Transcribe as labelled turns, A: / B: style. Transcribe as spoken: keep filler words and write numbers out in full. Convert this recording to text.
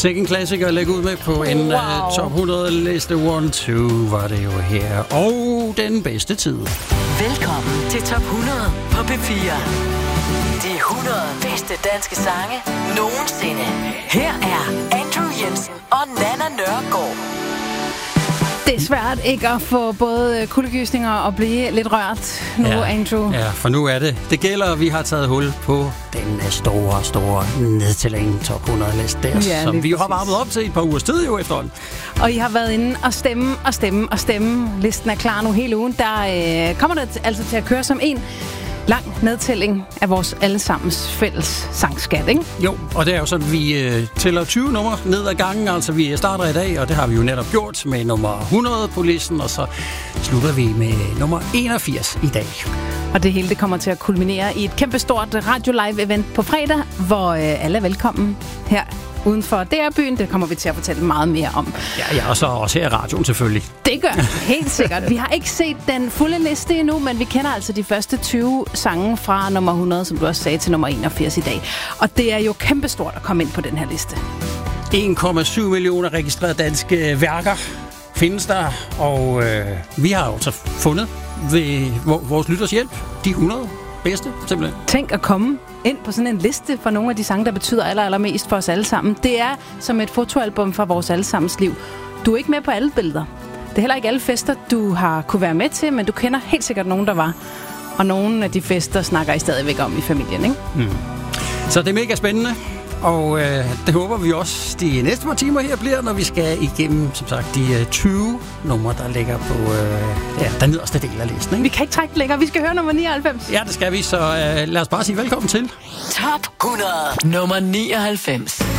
A: Sikke en klassiker at lægge ud med på en wow. uh, top hundrede-liste. One, two var det jo her. Og den bedste tid.
B: Velkommen til top hundrede på P fire. De hundrede bedste danske sange nogensinde. Her er Andrew Jensen og Nanna Nørgaard.
C: Det er svært ikke at få både kuldegysninger og blive lidt rørt nu, ja, Andrew.
A: Ja, for nu er det. Det gælder, at vi har taget hul på den store, store nedtælling top hundrede-liste der, ja, som vi jo har varmet op til et par ugers tid jo efterhånden.
C: Og I har været inde og stemme og stemme og stemme. Listen er klar nu hele ugen. Der øh, kommer det altså til at køre som en lang nedtælling af vores allesammens fælles sangskat, ikke?
A: Jo, og det er jo sådan, at vi øh, tæller tyve numre ned ad gangen. Altså, vi starter i dag, og det har vi jo netop gjort med nummer hundrede på listen, og så slutter vi med nummer enogfirs i dag.
C: Og det hele det kommer til at kulminere i et kæmpestort radio-live-event på fredag, hvor øh, alle er velkommen her uden for D R-byen. Det kommer vi til at fortælle meget mere om.
A: Ja, ja, og så også her i radioen selvfølgelig.
C: Det gør helt sikkert. Vi har ikke set den fulde liste endnu, men vi kender altså de første tyve sange fra nummer hundrede, som du også sagde, til nummer enogfirs i dag. Og det er jo kæmpestort at komme ind på den her liste.
A: en komma syv millioner registrerede danske værker findes der, og øh, vi har jo så fundet ved vores lytters hjælp de hundrede bedste, simpelthen.
C: Tænk at komme ind på sådan en liste for nogle af de sange, der betyder aller, allermest for os alle sammen. Det er som et fotoalbum fra vores allesammens liv. Du er ikke med på alle billeder. Det er heller ikke alle fester, du har kunne være med til, men du kender helt sikkert nogen, der var. Og nogle af de fester snakker I stadigvæk om i familien, ikke?
A: Mm. Så det er mega spændende, og øh, det håber vi også de næste par timer her bliver, når vi skal igennem, som sagt, de øh, tyve numre, der ligger på øh, ja, den nederste del af listen, ikke?
C: Vi kan ikke trække længere, vi skal høre nummer nioghalvfems.
A: Ja, det skal vi, så øh, lad os bare sige velkommen til
B: Top hundrede, nummer nioghalvfems.